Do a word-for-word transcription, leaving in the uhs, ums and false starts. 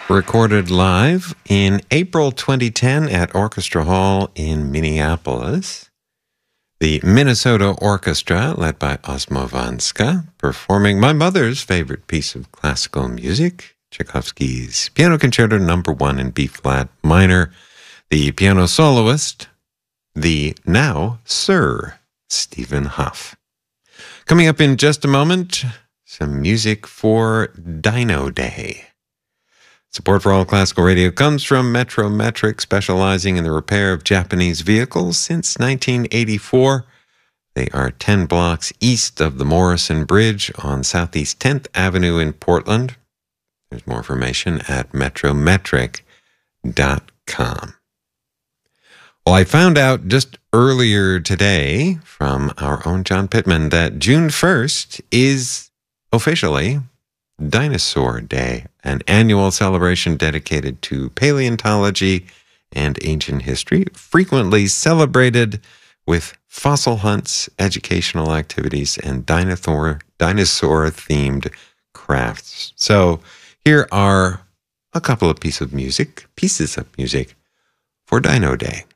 Recorded live in April twenty ten at Orchestra Hall in Minneapolis. The Minnesota Orchestra, led by Osmo Vanska, performing my mother's favorite piece of classical music, Tchaikovsky's Piano Concerto Number One in B-flat minor. The piano soloist, the now Sir Stephen Hough. Coming up in just a moment, some music for Dyno Day. Support for All Classical Radio comes from Metrometric, specializing in the repair of Japanese vehicles since nineteen eighty-four. They are ten blocks east of the Morrison Bridge on Southeast tenth Avenue in Portland. There's more information at metrometric dot com. Well, I found out just earlier today from our own John Pittman that June first is officially Dinosaur Day, an annual celebration dedicated to paleontology and ancient history, frequently celebrated with fossil hunts, educational activities, and dinosaur dinosaur-themed crafts. So here are a couple of pieces of music, pieces of music for Dino Day.